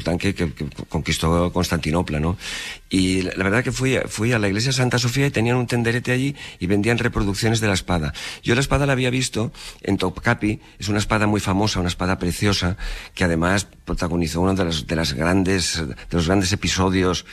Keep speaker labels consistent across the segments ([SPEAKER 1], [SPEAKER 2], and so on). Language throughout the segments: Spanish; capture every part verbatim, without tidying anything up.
[SPEAKER 1] Que, que, que conquistó Constantinopla, ¿no? Y la, la verdad que fui, fui a la iglesia de Santa Sofía y tenían un tenderete allí y vendían reproducciones de la espada. Yo la espada la había visto en Topkapi, es una espada muy famosa, una espada preciosa, que además protagonizó uno de las, de las grandes, de los grandes episodios,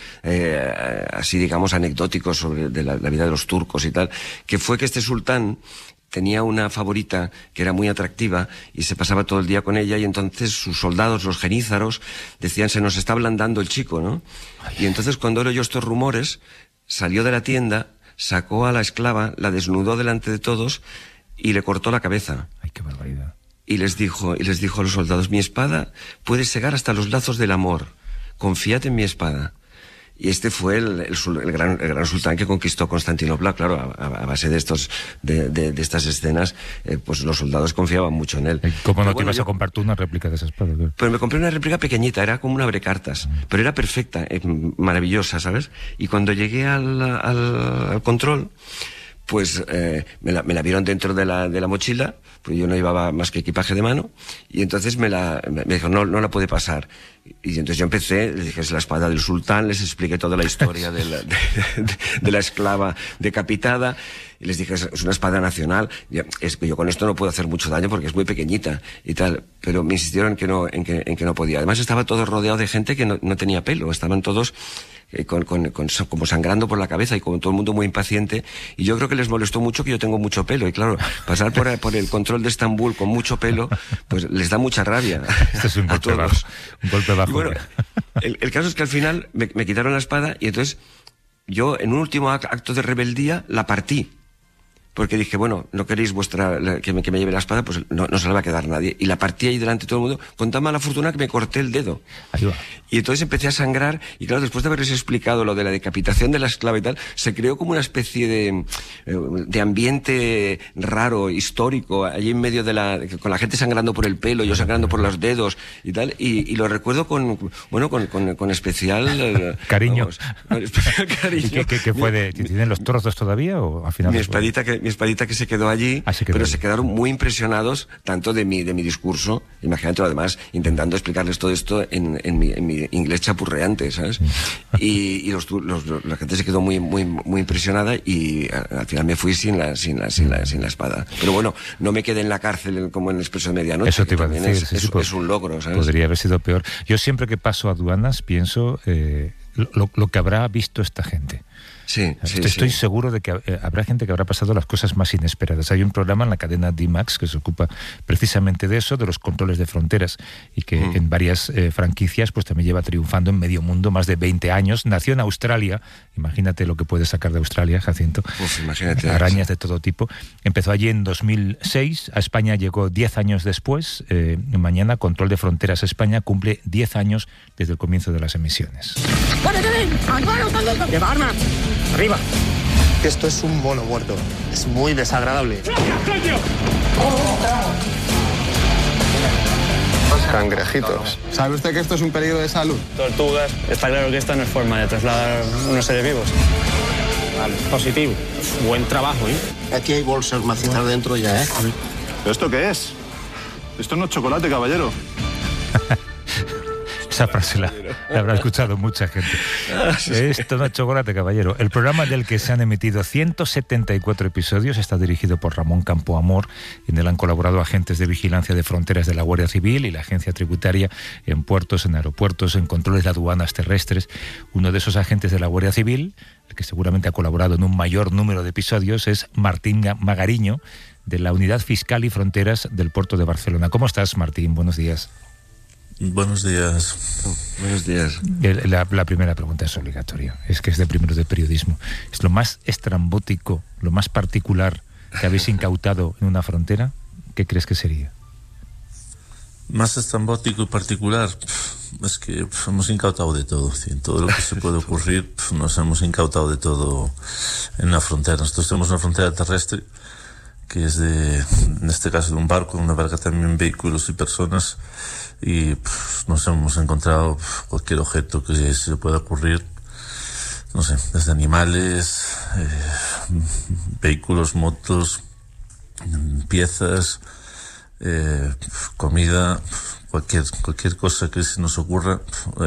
[SPEAKER 1] eh, así digamos anecdóticos sobre de la, la vida de los turcos y tal, que fue que este sultán tenía una favorita que era muy atractiva y se pasaba todo el día con ella, y entonces sus soldados, los genízaros, decían: se nos está ablandando el chico, ¿no? Y entonces cuando oyó estos rumores, salió de la tienda, sacó a la esclava, la desnudó delante de todos y le cortó la cabeza.
[SPEAKER 2] Ay, qué barbaridad.
[SPEAKER 1] Y les dijo, y les dijo a los soldados: mi espada puede segar hasta los lazos del amor, confiad en mi espada. Y este fue el, el, el, gran, el gran sultán que conquistó Constantinopla. Claro, a, a base de estos de, de, de estas escenas, eh, pues los soldados confiaban mucho en él.
[SPEAKER 2] ¿Cómo no
[SPEAKER 1] pero
[SPEAKER 2] te
[SPEAKER 1] bueno,
[SPEAKER 2] ibas
[SPEAKER 1] yo,
[SPEAKER 2] a comprar tú una réplica de esa espada?
[SPEAKER 1] Pues me compré una réplica pequeñita, era como un abrecartas, mm. pero era perfecta, eh, maravillosa, ¿sabes? Y cuando llegué al, al, al control, pues eh, me, la, me la vieron dentro de la, de la mochila, pues yo no llevaba más que equipaje de mano, y entonces me la me dijo: no, no la puede pasar. Y entonces yo empecé, les dije: es la espada del sultán, les expliqué toda la historia de la, de, de, de la esclava decapitada, y les dije: es una espada nacional, es que yo con esto no puedo hacer mucho daño porque es muy pequeñita y tal, pero me insistieron en que no, en que, en que no podía. Además estaba todo rodeado de gente que no, no tenía pelo, estaban todos eh, con, con, con, como sangrando por la cabeza y como todo el mundo muy impaciente, y yo creo que les molestó mucho que yo tengo mucho pelo, y claro, pasar por, por el control de Estambul con mucho pelo, pues les da mucha rabia.
[SPEAKER 2] Este es un golpe bajo, un golpe bajo.
[SPEAKER 1] Y bueno, el, el caso es que al final me, me quitaron la espada, y entonces yo, en un último acto de rebeldía, la partí. Porque dije: bueno, no queréis vuestra la, que, me, que me lleve la espada, pues no, no se la va a quedar nadie. Y la partí ahí delante de todo el mundo, con tan mala fortuna que me corté el dedo.
[SPEAKER 2] Ahí va.
[SPEAKER 1] Y entonces empecé a sangrar, y claro, después de haberles explicado lo de la decapitación de la esclava y tal, se creó como una especie de, de ambiente raro, histórico, allí en medio de la, con la gente sangrando por el pelo, yo sangrando por los dedos y tal, y, y lo recuerdo con, bueno, con, con, con especial
[SPEAKER 2] cariño.
[SPEAKER 1] Vamos, con especial cariño.
[SPEAKER 2] ¿Y qué, qué, qué fue de, ¿tienen los trozos todavía o al final?
[SPEAKER 1] Mi espadita que, mi espadita que se quedó allí,
[SPEAKER 2] ah, se quedó
[SPEAKER 1] pero
[SPEAKER 2] allí.
[SPEAKER 1] Se quedaron muy impresionados tanto de mi, de mi discurso, imagínate, además, intentando explicarles todo esto en, en, mi, en mi inglés chapurreante, ¿sabes? Y, y los, los, los, la gente se quedó muy, muy, muy impresionada, y al final me fui sin la, sin la, sin la, sin la espada. Pero bueno, no me quedé en la cárcel como en el Expreso de Medianoche.
[SPEAKER 2] Eso te iba a decir.
[SPEAKER 1] Es,
[SPEAKER 2] sí,
[SPEAKER 1] es,
[SPEAKER 2] sí,
[SPEAKER 1] es un logro, ¿sabes?
[SPEAKER 2] Podría haber sido peor. Yo siempre que paso aduanas pienso eh, lo, lo que habrá visto esta gente.
[SPEAKER 1] Sí, sí,
[SPEAKER 2] Estoy
[SPEAKER 1] sí.
[SPEAKER 2] seguro de que eh, habrá gente que habrá pasado las cosas más inesperadas. Hay un programa en la cadena D-Max que se ocupa precisamente de eso, de los controles de fronteras, y que mm. en varias eh, franquicias pues también lleva triunfando en medio mundo más de veinte años. Nació en Australia, imagínate lo que puede sacar de Australia, Jacinto.
[SPEAKER 1] Uf, imagínate.
[SPEAKER 2] Arañas de todo tipo. Empezó allí en dos mil seis, a España llegó diez años después. Eh, mañana Control de Fronteras España cumple diez años desde el comienzo de las emisiones.
[SPEAKER 3] ¡Lleva armas! ¡Arriba!
[SPEAKER 4] Esto es un mono muerto. Es muy desagradable. Cangrejitos. ¿Sabe usted que esto es un peligro de salud?
[SPEAKER 3] Tortugas. Está claro que esta no es forma de trasladar unos seres vivos. Vale, positivo. Buen trabajo, ¿eh?
[SPEAKER 4] Aquí hay bolsas macitas dentro ya, ¿eh?
[SPEAKER 5] ¿Pero esto qué es? Esto no es chocolate, caballero.
[SPEAKER 2] Esa frase la, la habrá escuchado mucha gente. Esto no es chocolate, caballero. El programa del que se han emitido ciento setenta y cuatro episodios está dirigido por Ramón Campoamor, y en él han colaborado agentes de vigilancia de fronteras de la Guardia Civil y la Agencia Tributaria en puertos, en aeropuertos, en controles de aduanas terrestres. Uno de esos agentes de la Guardia Civil, el que seguramente ha colaborado en un mayor número de episodios, es Martín Magariño, de la Unidad Fiscal y Fronteras del Puerto de Barcelona. ¿Cómo estás, Martín? Buenos días.
[SPEAKER 6] Buenos días.
[SPEAKER 1] Oh, buenos días.
[SPEAKER 2] La, la primera pregunta es obligatoria. Es que es de primero de periodismo. Es lo más estrambótico, lo más particular que habéis incautado en una frontera. ¿Qué crees que sería?
[SPEAKER 6] Más estrambótico y particular. Es que pf, hemos incautado de todo. En todo lo que se puede ocurrir, pf, nos hemos incautado de todo en la frontera. Nosotros tenemos una frontera terrestre que es de, en este caso, de un barco, una barca también, vehículos y personas, y pff, nos hemos encontrado pff, cualquier objeto que se pueda ocurrir, no sé, desde animales, eh, vehículos, motos, piezas, eh, comida, cualquier, cualquier cosa que se nos ocurra